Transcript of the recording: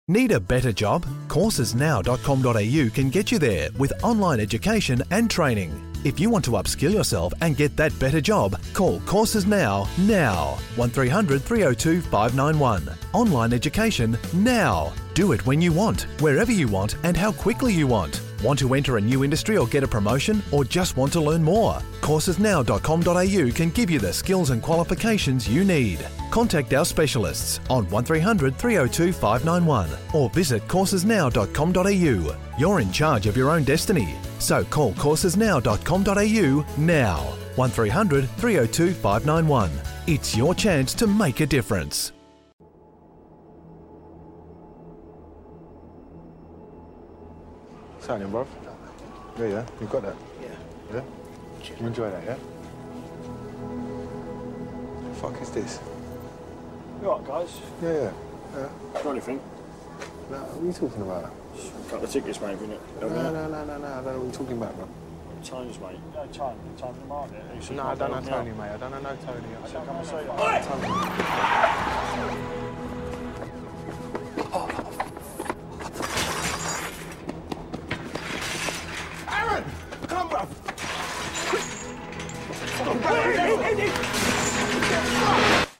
Need a better job? Coursesnow.com.au can get you there with online education and training. If you want to upskill yourself and get that better job, call Courses Now. 1300 302 591. Online education now. Do it when you want, wherever you want, and how quickly you want. Want to enter a new industry or get a promotion, or just want to learn more? Coursesnow.com.au can give you the skills and qualifications you need. Contact our specialists on 1300 302 591 or visit coursesnow.com.au. You're in charge of your own destiny, so call coursesnow.com.au now. 1300 302 591. It's your chance to make a difference. What's happening, bruv? Yeah, you got that? Yeah? You enjoy that, yeah? The fuck is this? You alright, guys? Yeah. Got anything? No, what are you talking about? A couple of tickets, maybe, innit? No, I don't know what you're talking about, bro. Tones, mate. No, Tone the market. No, I don't know Tony, mate. I don't know Tony. So come and see you.